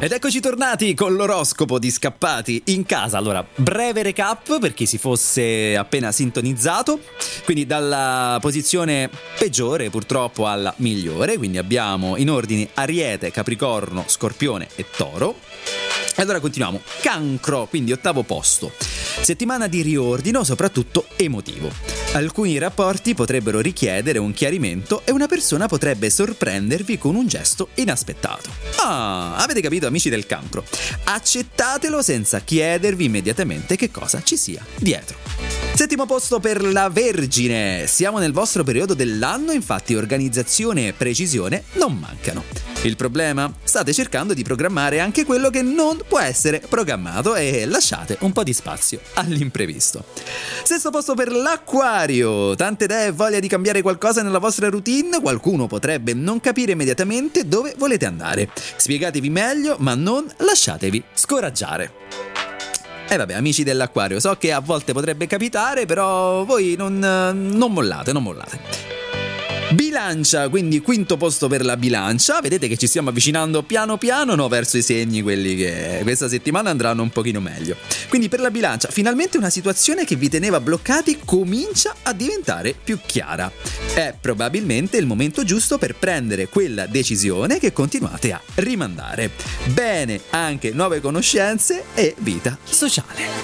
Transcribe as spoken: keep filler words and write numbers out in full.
Ed eccoci tornati con l'oroscopo di Scappati in casa. Allora, breve recap per chi si fosse appena sintonizzato. Quindi dalla posizione peggiore purtroppo alla migliore. Quindi abbiamo in ordine Ariete, Capricorno, Scorpione e Toro. E allora continuiamo. Cancro, quindi ottavo posto. Settimana di riordino, soprattutto emotivo. Alcuni rapporti potrebbero richiedere un chiarimento e una persona potrebbe sorprendervi con un gesto inaspettato. Ah, avete capito, amici del Cancro? Accettatelo senza chiedervi immediatamente che cosa ci sia dietro. Settimo posto per la Vergine. Siamo nel vostro periodo dell'anno, infatti organizzazione e precisione non mancano. Il problema? State cercando di programmare anche quello che non può essere programmato e lasciate un po' di spazio all'imprevisto. Sesto posto per l'Acquario. Tante idee e voglia di cambiare qualcosa nella vostra routine, qualcuno potrebbe non capire immediatamente dove volete andare. Spiegatevi meglio, ma non lasciatevi scoraggiare. E eh vabbè, amici dell'Acquario, so che a volte potrebbe capitare, però voi non, non mollate, non mollate. Bilancia, quindi quinto posto per la Bilancia. Vedete che ci stiamo avvicinando piano piano no, verso i segni, quelli che questa settimana andranno un pochino meglio. Quindi per la Bilancia, finalmente una situazione che vi teneva bloccati comincia a diventare più chiara. È probabilmente il momento giusto per prendere quella decisione che continuate a rimandare. Bene, anche nuove conoscenze e vita sociale.